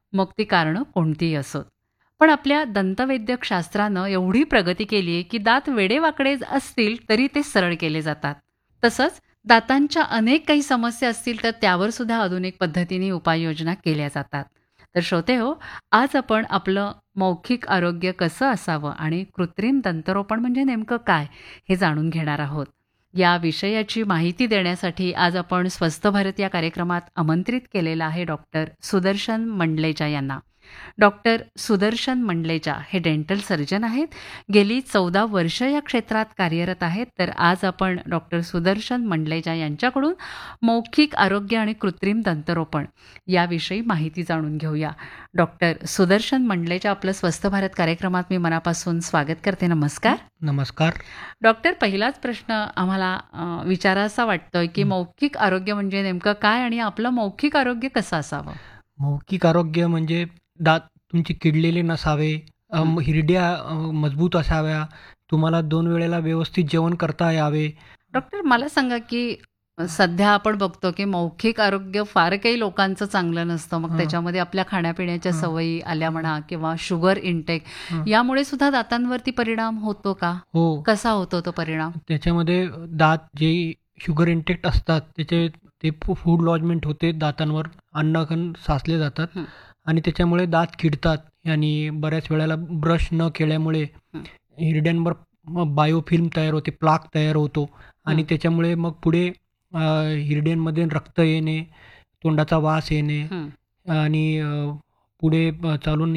मग ती कारणं कोणतीही असोत. पण आपल्या दंतवैद्यक शास्त्रानं एवढी प्रगती केली आहे, की दात वेडेवाकडे असतील तरी ते सरळ केले जातात. तसंच दातांच्या अनेक काही समस्या असतील तर त्यावर सुद्धा आधुनिक पद्धतीने उपाययोजना केल्या जातात. तर श्रोतेहो, आज आपण आपलं मौखिक आरोग्य कसं असावं आणि कृत्रिम दंतरोपण म्हणजे नेमकं काय, हे जाणून घेणार आहोत. या विषयाची माहिती देण्यासाठी आज आपण स्वस्थ भारत या कार्यक्रमात आमंत्रित केलेलं आहे डॉक्टर सुदर्शन मंडलेचा यांना. डॉक्टर सुदर्शन मंडलेचा हे डेंटल सर्जन आहेत. गेली 14 वर्ष या क्षेत्रात कार्यरत आहेत. तर आज आपण डॉक्टर सुदर्शन मंडलेचा यांच्याकडून मौखिक आरोग्य आणि कृत्रिम दंतरोपण याविषयी माहिती जाणून घेऊया. डॉक्टर सुदर्शन मंडलेचा आपलं स्वस्थ भारत कार्यक्रमात मी मनापासून स्वागत करते. नमस्कार. नमस्कार. डॉक्टर, पहिलाच प्रश्न आम्हाला विचारावासा वाटतोय, की मौखिक आरोग्य म्हणजे नेमकं काय आणि आपलं मौखिक आरोग्य कसं असावं? मौखिक आरोग्य म्हणजे दात तुमचे किडलेले नसावे, हिरड्या मजबूत असाव्या, तुम्हाला 2 वेळेला व्यवस्थित जेवण करता यावे. डॉक्टर, मला सांगा, की सध्या आपण बघतो, की मौखिक आरोग्य फार काही लोकांचं चांगलं नसतं. मग हं, त्याच्यामध्ये आपल्या खाण्यापिण्याच्या हं, सवयी आल्या म्हणा किंवा शुगर इंटेक हं. यामुळे सुद्धा दातांवरती परिणाम होतो का? हो, कसा होतो तो परिणाम? त्याच्यामध्ये दात जे शुगर इंटेक्ट असतात ते फूड लॉजमेंट होते दातांवर, अन्नकण साचले जातात हं, आणि त्याच्यामुळे दात किडतात आणि बऱ्याच वेळेला ब्रश न केल्यामुळे हं, हिरड्यांवर बायोफिल्म तयार होते, प्लाक तयार होतो आणि हं, त्याच्यामुळे मग पुढे हिरड्यांमध्ये रक्त येणे, तोंडाचा वास येणे हं, आणि पुढे चालून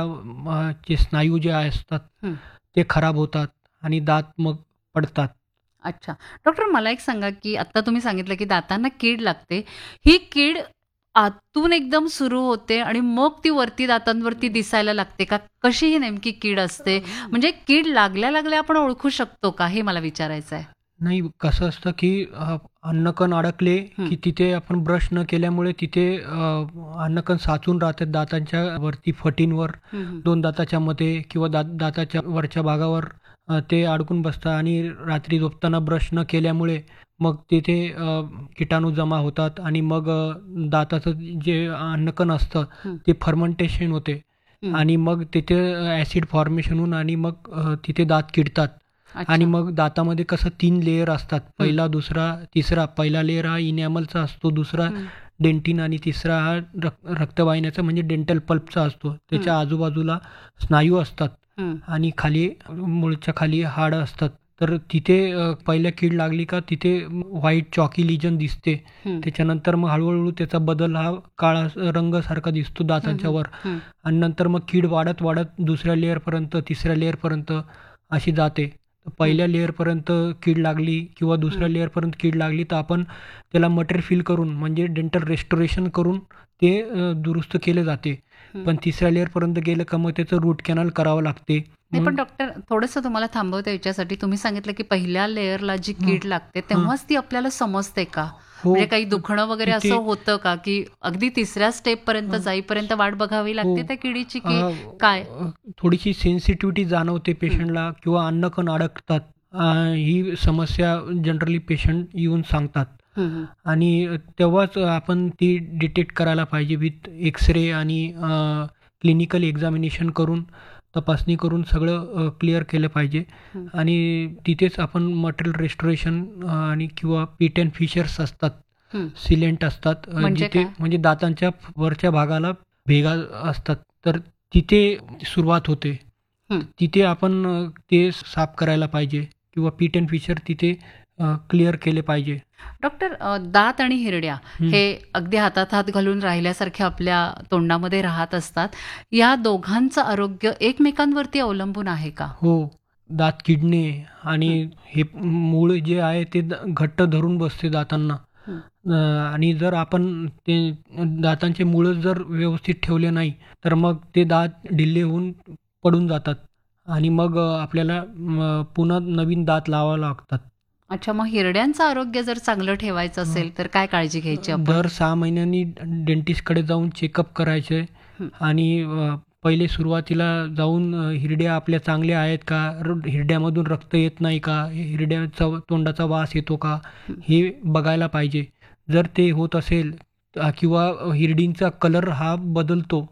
चे स्नायू जे असतात हं. ते खराब होतात आणि दात मग पडतात. अच्छा. डॉक्टर, मला एक सांगा, की आत्ता तुम्ही सांगितलं, की दातांना कीड लागते. ही कीड आतून एकदम सुरू होते आणि मग ती वरती दातांवरती दिसायला लागते का? कशी ही नेमकी कीड असते? म्हणजे कीड लागल्या-लागल्या आपण ओळखू शकतो का? हे मला विचारायचं आहे. नाही, कसं असतं की अन्नकण अडकले हं, की तिथे आपण ब्रश न केल्यामुळे तिथे अन्नकण साचून राहतात दातांच्या वरती फटींवर, हं, हं, 2 दाताच्या मध्ये किंवा दाताच्या वरच्या भागावर ते अडकून बसतात आणि रात्री झोपताना ब्रश न केल्यामुळे मग तिथे किटाणू जमा होतात आणि मग दाताचं जे अन्नकण असतं हं, ते फर्मेंटेशन होते हं. आणि मग तिथे ॲसिड फॉर्मेशन होऊन आणि मग तिथे दात किडतात. आणि अच्छा. मग दातामध्ये कसं 3 लेयर असतात. हं, पहिला, दुसरा, तिसरा. पहिला लेयर हा इनॅमलचा असतो, दुसरा हं, डेंटिन आणि तिसरा हा रक्तवाहिन्याचा म्हणजे डेंटल पल्पचा असतो. हं, त्याच्या आजूबाजूला स्नायू असतात हं, आणि खाली मूळच्या खाली हाडं असतात. तर तिथे पहिल्या कीड लागली का तिथे व्हाईट चॉकी लिजन दिसते. हं, त्याच्यानंतर मग हळू त्याचा बदल हा काळा रंगासारखा दिसतो हं, दातांच्या हं, वर हं, आणि नंतर मग कीड वाढत दुसऱ्या लेयरपर्यंत, तिसऱ्या लेयरपर्यंत अशी जाते. तर हं, पहिल्या लेयरपर्यंत कीड लागली किंवा दुसऱ्या हं, लेयरपर्यंत कीड लागली तर आपण त्याला मटेरियल फिल करून म्हणजे डेंटल रेस्टोरेशन करून ते दुरुस्त केले जाते. हं. पण तिसऱ्या लेयरपर्यंत गेलं का मग त्याचं रूट कॅनल करावं लागते. नाही, मग पण डॉक्टर, थोडंसं तुम्हाला थांबवते याच्यासाठी. तुम्ही सांगितलं, की पहिल्या लेयरला जी हं, कीड लागते हं. तेव्हाच ती आपल्याला समजते का? हो. म्हणजे काही दुखणं वगैरे असं तिथे होतं का, की अगदी तिसऱ्या स्टेपपर्यंत जाईपर्यंत वाट बघावी हो. लागते त्या किडीची, अ, की काय? थोडीशी सेन्सिटिव्हिटी जाणवते हं, पेशंटला किंवा अन्नकण अडकतात. ही समस्या जनरली पेशंट येऊन सांगतात. हं, हं, आणि तेव्हाच आपण ती डिटेक्ट करायला पाहिजे विथ एक्स-रे आणि क्लिनिकल एक्झामिनेशन करून, तपासणी करून सगळं क्लिअर केलं पाहिजे. हं, आणि तिथेच आपण मटेरियल रिस्टोरेशन आणि किंवा पीट अँड फिशर्स असतात, हं. सिलेंट असतात म्हणजे जिथे काय? म्हणजे दातांच्या वरच्या भागाला भेगा असतात. तर तिथे सुरुवात होते. हं. तिथे आपण ते साफ करायला पाहिजे किंवा पीट अँड फिशर तिथे क्लिअर केले पाहिजे. डॉक्टर, दात आणि हिरड्या हं. हे अगदी हातात हात घालून राहिल्यासारखे आपल्या तोंडामध्ये राहत असतात. या दोघांचं आरोग्य एकमेकांवरती अवलंबून आहे का? हो. दात किडणे आणि हं, हे मूळ जे आहे ते घट्ट धरून बसते दातांना. हं, आणि जर आपण ते दातांचे मूळच जर व्यवस्थित ठेवले नाही, तर मग ते दात ढिल्ले होऊन पडून जातात आणि मग आपल्याला पुन्हा नवीन दात लावावे लागतात. अच्छा, मग हिरड्यांचं आरोग्य जर चांगलं ठेवायचं असेल, तर काय काळजी घ्यायची आपण? दर 6 महिन्यांनी डेंटिस्टकडे जाऊन चेकअप करायचे हं, आणि पहिले सुरुवातीला जाऊन हिरड्या आपल्या चांगल्या आहेत का? हिरड्यामधून रक्त येत नाही का? हिरड्याचा तोंडाचा वास येतो का? हं, हे बघायला पाहिजे. जर ते होत असेल किंवा हिरडींचा कलर हा बदलतो